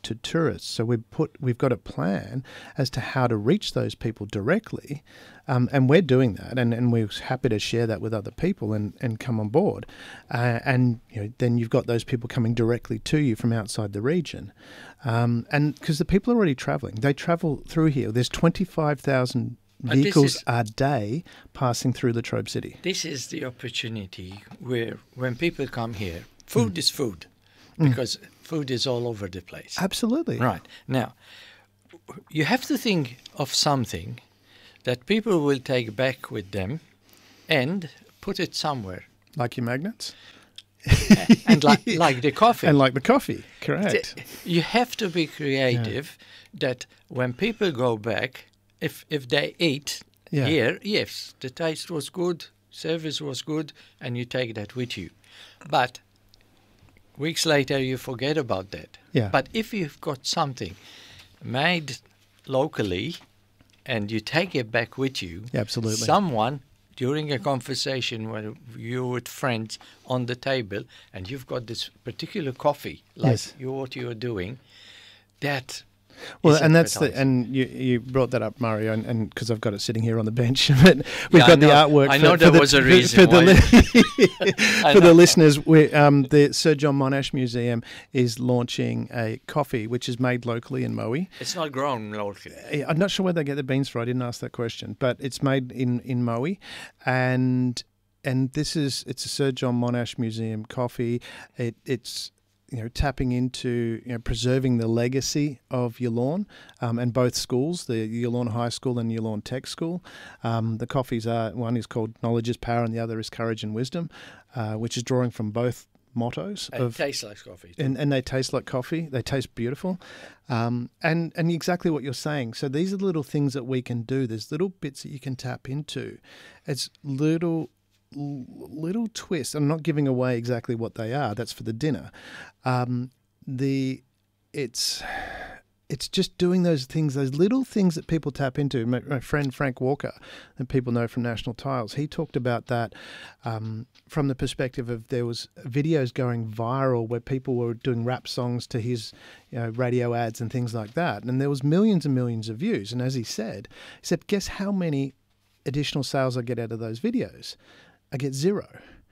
to tourists. So we've put we've got a plan as to how to reach those people directly, um, and we're doing that, and, and we're happy to share that with other people and, and come on board. Uh, and you know, then you've got those people coming directly to you from outside the region, um, and because the people are already travelling, they travel through here. There's twenty-five thousand vehicles is, a day passing through Latrobe City. This is the opportunity where when people come here, food mm. is food, because mm. food is all over the place. Absolutely. Right. Now, you have to think of something that people will take back with them and put it somewhere. Like your magnets? and like, like the coffee. And like the coffee, correct. You have to be creative yeah. that when people go back, If if they eat yeah. here, yes, the taste was good, service was good, and you take that with you. But weeks later, you forget about that. Yeah. But if you've got something made locally and you take it back with you, yeah, absolutely. Someone during a conversation where you're with friends on the table and you've got this particular coffee, like yes. you, what you're doing, that... Well, and that's the, and you you brought that up, Mario, and because I've got it sitting here on the bench, but we've yeah, got the artwork. I for, know for there the, was a for, reason for the, why. for the listeners. We, um, the Sir John Monash Museum is launching a coffee which is made locally in Moe. It's not grown locally. I'm not sure where they get the beans from. I didn't ask that question, but it's made in in Moe, and and this is it's a Sir John Monash Museum coffee. It it's you know, tapping into, you know, preserving the legacy of Yallourn, um, and both schools, the Yallourn High School and Yallourn Tech School. Um, the coffees are, one is called Knowledge is Power and the other is Courage and Wisdom, uh, which is drawing from both mottos. And of, it tastes like coffee. And, and they taste like coffee. They taste beautiful. Um, and, and exactly what you're saying. So these are the little things that we can do. There's little bits that you can tap into. It's little... little twist. I'm not giving away exactly what they are. That's for the dinner. Um, the it's it's just doing those things, those little things that people tap into. My, my friend Frank Walker, that people know from National Tiles, he talked about that um, from the perspective of there was videos going viral where people were doing rap songs to his, you know, radio ads and things like that, and there was millions and millions of views. And as he said, he said, guess how many additional sales I get out of those videos? I get zero.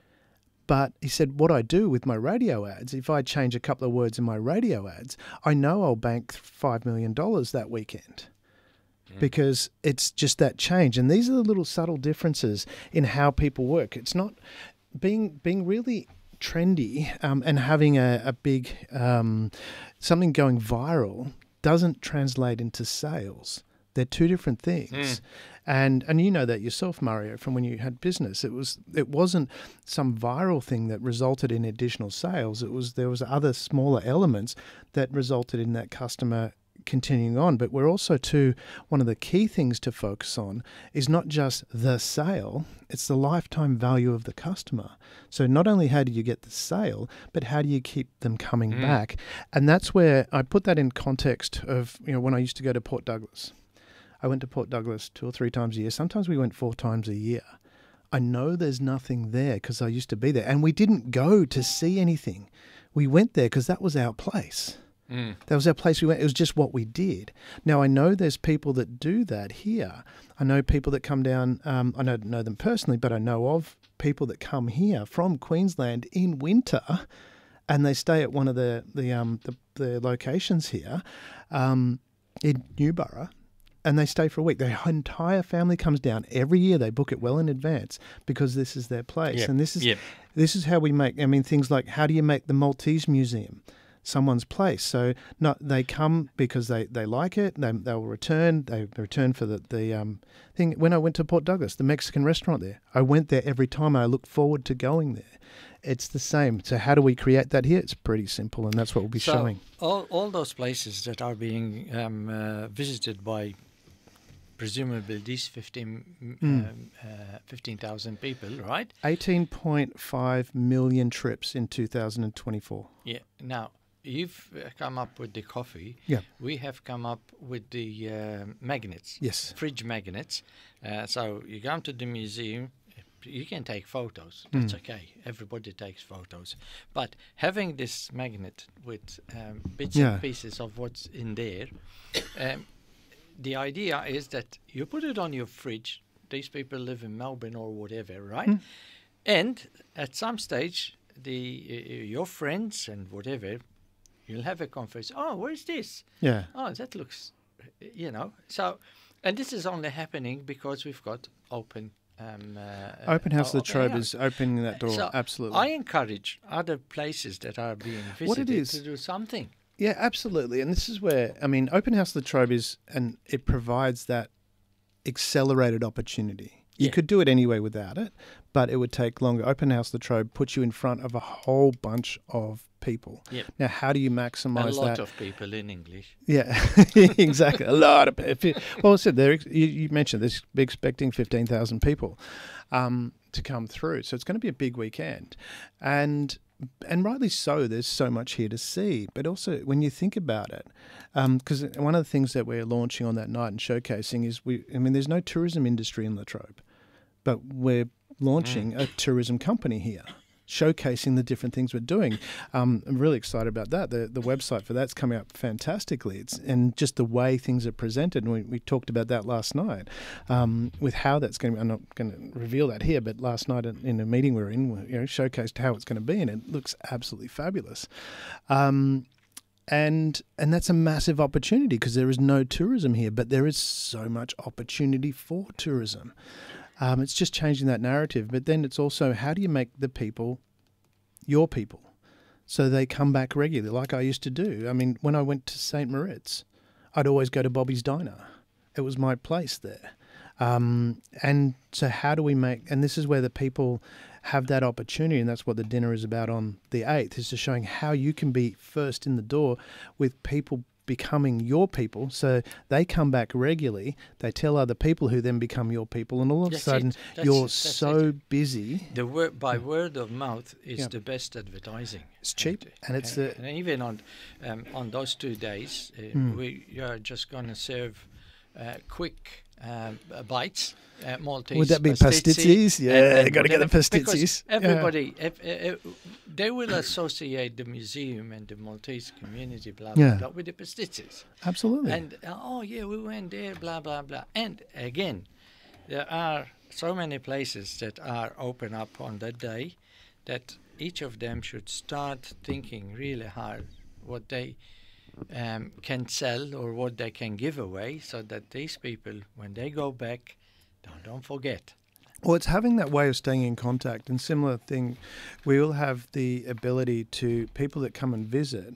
But he said, what I do with my radio ads, if I change a couple of words in my radio ads, I know I'll bank five million dollars that weekend mm. because it's just that change. And these are the little subtle differences in how people work. It's not being being really trendy um, and having a, a big, um, something going viral doesn't translate into sales. They're two different things. Mm. And and you know that yourself, Mario, from when you had business. It was it wasn't some viral thing that resulted in additional sales. It was there was other smaller elements that resulted in that customer continuing on. But we're also too, one of the key things to focus on is not just the sale, it's the lifetime value of the customer. So not only how do you get the sale, but how do you keep them coming mm. back? And that's where I put that in context of, you know, when I used to go to Port Douglas. I went to Port Douglas two or three times a year. Sometimes we went four times a year. I know there's nothing there because I used to be there. And we didn't go to see anything. We went there because that was our place. Mm. That was our place we went. It was just what we did. Now, I know there's people that do that here. I know people that come down. Um, I don't know them personally, but I know of people that come here from Queensland in winter and they stay at one of the, the, um, the, the locations here um, in Newborough. And they stay for a week. Their entire family comes down every year. They book it well in advance because this is their place. Yep. And this is yep. this is how we make. I mean, things like how do you make the Maltese Museum someone's place? So not they come because they, they like it. They they'll return. They return for the the um thing. When I went to Port Douglas, the Mexican restaurant there, I went there every time. I look forward to going there. It's the same. So how do we create that here? It's pretty simple, and that's what we'll be so showing. All all those places that are being um, uh, visited by presumably these fifteen, mm. um, uh, fifteen thousand people, right? eighteen point five million trips in two thousand twenty-four. Yeah. Now, you've come up with the coffee. Yeah. We have come up with the uh, magnets. Yes. Fridge magnets. Uh, so you come to the museum, you can take photos. That's Mm. okay. Everybody takes photos. But having this magnet with um, bits Yeah. and pieces of what's in there, um, the idea is that you put it on your fridge. These people live in Melbourne or whatever, right? Mm. And at some stage, the uh, your friends and whatever, you'll have a conference. Oh, where's this? Yeah. Oh, that looks, you know. So, and this is only happening because we've got open. Um, uh, Open House uh, Latrobe yeah. is opening that door. So Absolutely. I encourage other places that are being visited What it is- to do something. Yeah, absolutely. And this is where, I mean, Open House Latrobe is, and it provides that accelerated opportunity. You Yeah. could do it anyway without it, but it would take longer. Open House Latrobe puts you in front of a whole bunch of people. Yep. Now, how do you A maximise lot that? of people in English. Yeah, exactly. A lot of people. Well, I said there. You, you mentioned this. Be expecting fifteen thousand people um, to come through, so it's going to be a big weekend, and and rightly so. There's so much here to see, but also when you think about it, because one of the things that we're launching on that night and showcasing is we. I mean, there's no tourism industry in Latrobe, but we're launching Mm. a tourism company here, showcasing the different things we're doing. Um, I'm really excited about that. The the website for that's coming up fantastically. It's and just the way things are presented. And we, we talked about that last night um, with how that's going to. I'm not going to reveal that here, but last night in, in a meeting we we're in, we, you know, showcased how it's going to be, and it looks absolutely fabulous. Um, and and that's a massive opportunity because there is no tourism here, but there is so much opportunity for tourism. Um, it's just changing that narrative. But then it's also how do you make the people your people so they come back regularly like I used to do. I mean, when I went to Saint Moritz, I'd always go to Bobby's Diner. It was my place there. Um, and so how do we make, and this is where the people have that opportunity, and that's what the dinner is about on the eighth, is just showing how you can be first in the door with people becoming your people, so they come back regularly, they tell other people who then become your people, and all of That's a sudden it. That's you're it. That's so it. busy. The word by word of mouth is Yeah. the best advertising. It's cheap, and it's uh, the- and even on um, on those two days, uh, Mm. we are just going to serve uh, quick um, uh, bites. Uh, Maltese Would that be pastizzi pasticci's? and- Yeah, and gotta get the whatever, pastizzi's. because Yeah. Everybody, if, if, they will associate the museum and the Maltese community, blah blah Yeah. blah, with the pastizzi's. Absolutely. And uh, oh yeah, we went there, blah blah blah. And again, there are so many places that are open up on that day that each of them should start thinking really hard what they um, can sell or what they can give away, so that these people, when they go back, don't, don't forget. Well, it's having that way of staying in contact. And similar thing, we will have the ability to, people that come and visit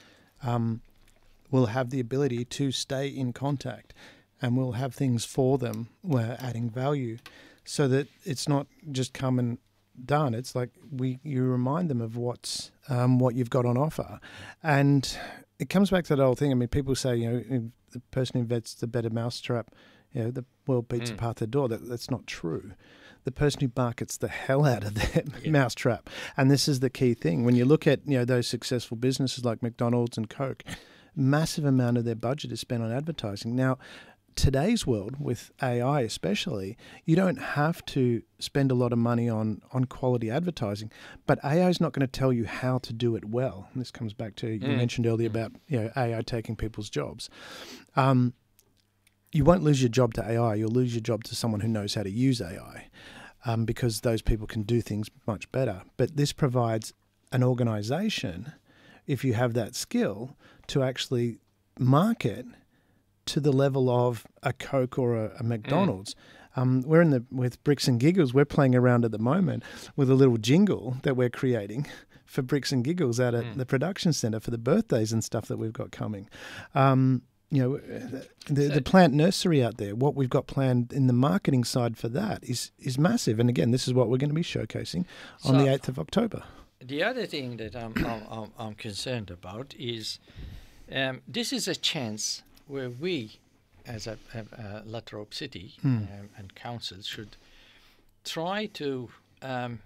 um, will have the ability to stay in contact, and we'll have things for them where adding value, so that it's not just come and done. It's like we you remind them of what's um, what you've got on offer. And it comes back to that old thing. I mean, people say, you know, if the person who invents the better mousetrap, you know, the world beats Mm. apart their door. That, that's not true. The person who markets the hell out of their mousetrap. And this is the key thing. When you look at, you know, those successful businesses like McDonald's and Coke, massive amount of their budget is spent on advertising. Now, today's world, with A I especially, you don't have to spend a lot of money on, on quality advertising, but A I is not going to tell you how to do it well. And this comes back to, you Mm. mentioned earlier about, you know, A I taking people's jobs. Um, you won't lose your job to A I, you'll lose your job to someone who knows how to use A I, um, because those people can do things much better. But this provides an organisation, if you have that skill, to actually market to the level of a Coke or a, a McDonald's. Mm. Um, we're in the with Bricks and Giggles. We're playing around at the moment with a little jingle that we're creating for Bricks and Giggles out at mm. the production centre for the birthdays and stuff that we've got coming. Um, you know, the, the plant nursery out there, what we've got planned in the marketing side for that is is massive. And again, this is what we're going to be showcasing on So, the eighth of October. The other thing that I'm, I'm, I'm, I'm concerned about is um, this is a chance where we, as a, a, a Latrobe City Hmm. um, and council, should try to um,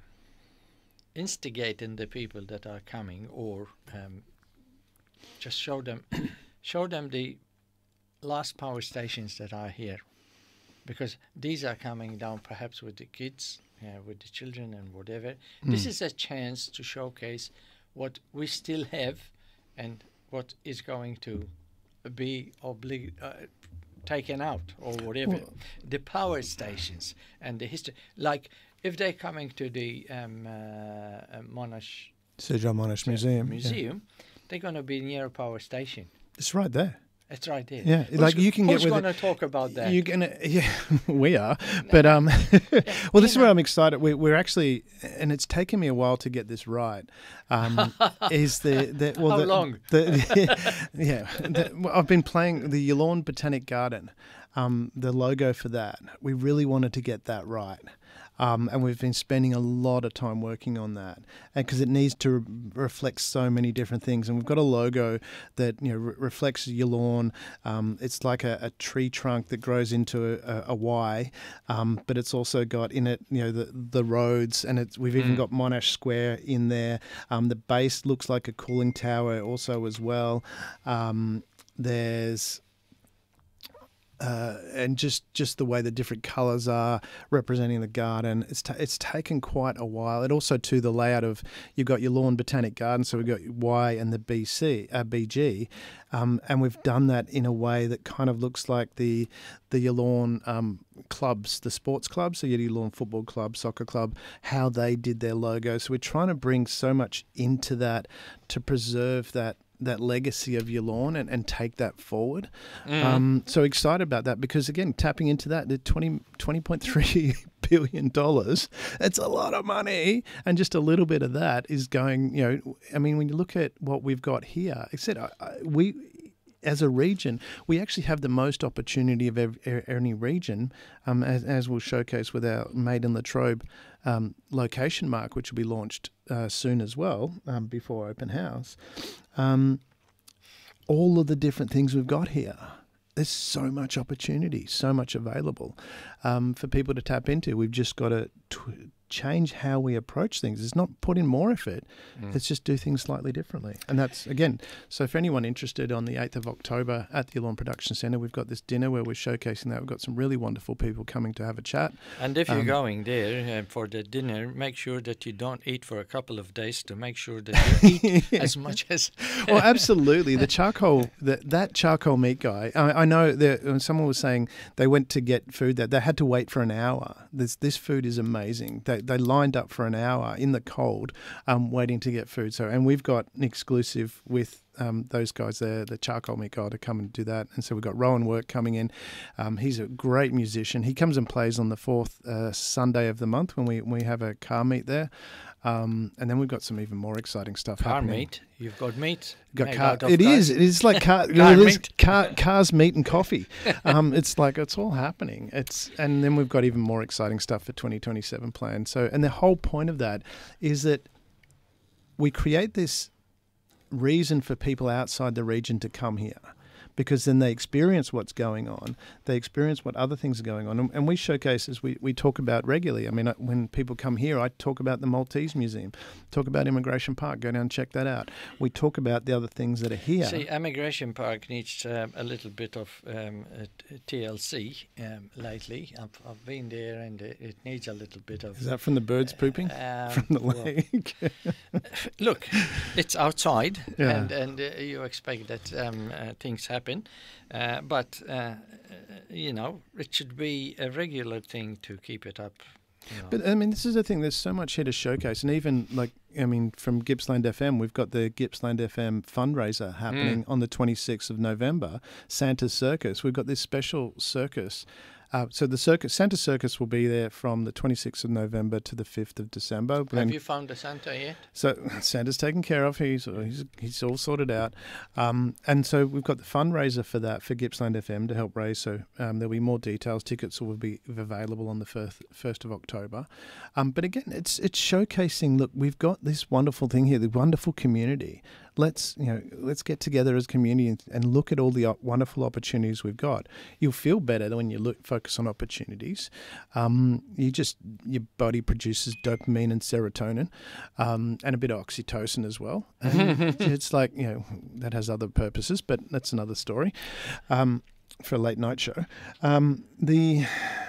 instigate in the people that are coming, or um, just show them, show them the last power stations that are here, because these are coming down perhaps with the kids, uh, with the children and whatever. Mm. This is a chance to showcase what we still have and what is going to be obli- uh, taken out or whatever. Well, the power stations and the history. Like if they're coming to the um, uh, Monash Sir John Monash Museum, museum yeah. they're going to be near a power station. It's right there. It's right there. Yeah, who's, like you can get with. Who's going to talk about that? You're gonna, yeah, we are. But um, yeah, well, this is where I'm excited. We, we're actually, and it's taken me a while to get this right. Um, is the, the well, how the, long? The, yeah, the, well, I've been playing the Yallourn Botanic Garden. Um, the logo for that, we really wanted to get that right. Um, and we've been spending a lot of time working on that, because it needs to re- reflect so many different things. And we've got a logo that you know re- reflects Yallourn. Um, it's like a, a tree trunk that grows into a, a, a Y, um, but it's also got in it you know the the roads, and it's we've even mm. got Monash Square in there. Um, the base looks like a cooling tower also as well. Um, there's Uh, and just, just the way the different colours are representing the garden, it's ta- it's taken quite a while. It also too the layout of you've got your Yallourn Botanic Garden, so we've got Y and the B C, uh, B G, um, and we've done that in a way that kind of looks like the the Yallourn um, clubs, the sports clubs, so you had Yallourn Football Club, Soccer Club, how they did their logo. So we're trying to bring so much into that to preserve that. that legacy of Yallourn and, and take that forward. Mm. Um, so excited about that because, again, tapping into that, the twenty point three billion dollars, it's a lot of money. And just a little bit of that is going, you know, I mean, when you look at what we've got here, like I said, I, I, we... as a region, we actually have the most opportunity of ev- any region, um, as, as we'll showcase with our Made in Latrobe um, location mark, which will be launched uh, soon as well, um, before open house. Um, all of the different things we've got here. There's so much opportunity, so much available um, for people to tap into. We've just got to t- change how we approach things. It's not put in more effort. Mm. It's just do things slightly differently. And that's, again, so for anyone interested, on the eighth of October at the Yallourn Production Centre, we've got this dinner where we're showcasing that. We've got some really wonderful people coming to have a chat. And if you're Um, going there uh, for the dinner, make sure that you don't eat for a couple of days to make sure that you eat as much as... Well, absolutely. The charcoal, the, that charcoal meat guy, I, I know that someone was saying they went to get food that they had to wait for an hour. This, this food is amazing. They, they lined up for an hour in the cold, um, waiting to get food. So, and we've got an exclusive with um, those guys there, the charcoal meat guy, to come and do that. And so we've got Rowan Work coming in. Um, he's a great musician. He comes and plays on the fourth uh, Sunday of the month when we we have a car meet there. Um, and then we've got some even more exciting stuff car happening. meat? You've got meat? Got made car. out of It cars? is. It is like car. car well, it is meat. car, cars, meat, and coffee. Um, it's like it's all happening. It's and then we've got even more exciting stuff for twenty twenty-seven planned. So, and the whole point of that is that we create this reason for people outside the region to come here, because then they experience what's going on. They experience what other things are going on. And, and we showcase, as we, we talk about regularly. I mean, I, when people come here, I talk about the Maltese Museum, talk about Immigration Park, go down and check that out. We talk about the other things that are here. See, Immigration Park needs um, a little bit of um, uh, T L C um, lately. I've, I've been there and it, it needs a little bit of... Is that from the birds pooping? Uh, from the well, lake? Look, it's outside, Yeah. and, and uh, you expect that um, uh, things happen. Uh, but, uh, uh, you know, it should be a regular thing to keep it up. You know. But, I mean, this is the thing. There's so much here to showcase. And even, like, I mean, from Gippsland F M, we've got the Gippsland F M fundraiser happening Mm. on the twenty-sixth of November, Santa's Circus. We've got this special circus. Uh, so the circus, Santa Circus will be there from the twenty-sixth of November to the fifth of December. Have Then- you found a Santa yet? So Santa's taken care of. He's he's, he's all sorted out. Um, and so we've got the fundraiser for that for Gippsland F M to help raise. So um, there'll be more details. Tickets will be available on the first, first of October. Um, but again, it's it's showcasing, look, we've got this wonderful thing here, the wonderful community. Let's, you know, let's get together as a community and, and look at all the op- wonderful opportunities we've got. You'll feel better when you look focus on opportunities. Um, you just your body produces dopamine and serotonin, um, and a bit of oxytocin as well. And it's like, you know, that has other purposes, but that's another story um, for a late night show. Um, the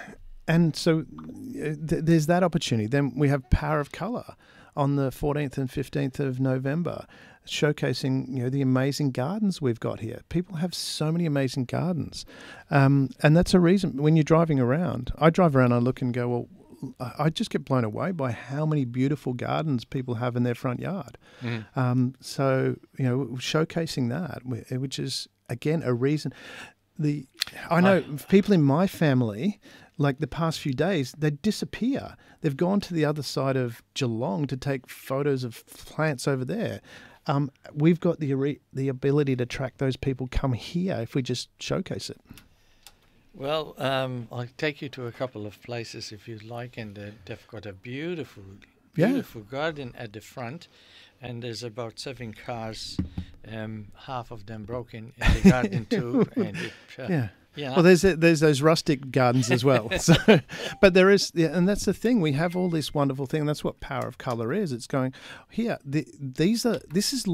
and so uh, th- there's that opportunity. Then we have Power of Colour on the fourteenth and fifteenth of November, showcasing, you know, the amazing gardens we've got here. People have so many amazing gardens, um, and that's a reason when you're driving around. I drive around, I look and go, well, I just get blown away by how many beautiful gardens people have in their front yard. Mm. Um, so, you know, showcasing that, which is, again, a reason. The I know I, people in my family, like the past few days, they disappear. They've gone to the other side of Geelong to take photos of plants over there. Um, we've got the the ability to track those people come here if we just showcase it. Well, um, I'll take you to a couple of places if you'd like, and uh, they've got a beautiful, beautiful yeah. garden at the front, and there's about seven cars, um, half of them broken in the garden too. And it, uh, yeah. Yeah. Well, there's there's those rustic gardens as well. So, but there is, yeah, and that's the thing. We have all this wonderful thing. That's what Power of Colour is. It's going here. The, these are this is